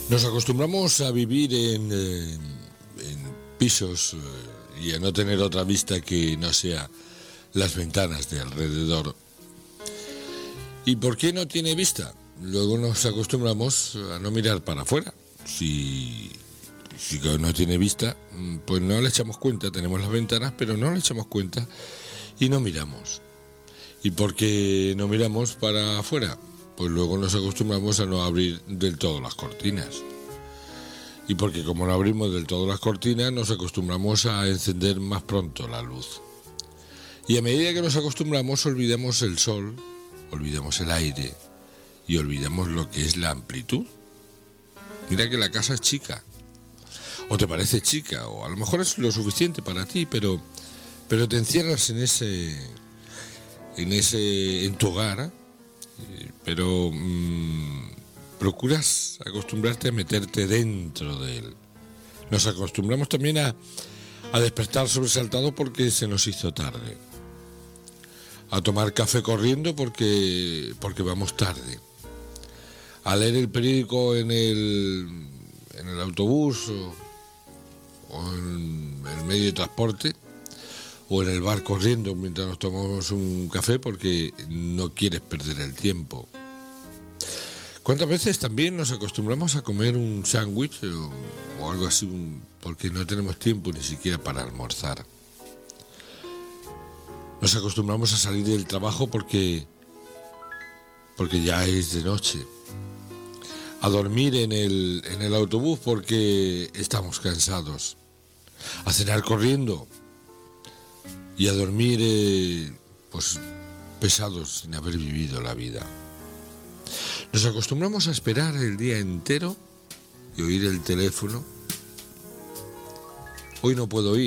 Nos acostumbramos a vivir en pisos y a no tener otra vista que no sea las ventanas de alrededor. ¿Y por qué no tiene vista? Luego nos acostumbramos a no mirar para afuera. Si no tiene vista, pues no le echamos cuenta. Tenemos las ventanas, pero no le echamos cuenta y no miramos. ¿Y por qué no miramos para afuera? Pues luego nos acostumbramos a no abrir del todo las cortinas. Y porque como no abrimos del todo las cortinas, nos acostumbramos a encender más pronto la luz. Y a medida que nos acostumbramos, olvidamos el sol, olvidamos el aire y olvidamos lo que es la amplitud. Mira que la casa es chica, o te parece chica, o a lo mejor es lo suficiente para ti, pero te encierras en tu hogar, pero procuras acostumbrarte a meterte dentro de él. Nos acostumbramos también a despertar sobresaltado porque se nos hizo tarde, a tomar café corriendo porque vamos tarde, a leer el periódico en el autobús o en el medio de transporte o en el bar corriendo mientras nos tomamos un café porque no quieres perder el tiempo. ¿Cuántas veces también nos acostumbramos a comer un sándwich o algo así porque no tenemos tiempo ni siquiera para almorzar? Nos acostumbramos a salir del trabajo porque ya es de noche, a dormir en el autobús porque estamos cansados, a cenar corriendo y a dormir pues pesados sin haber vivido la vida. Nos acostumbramos a esperar el día entero y oír el teléfono. Hoy no puedo ir.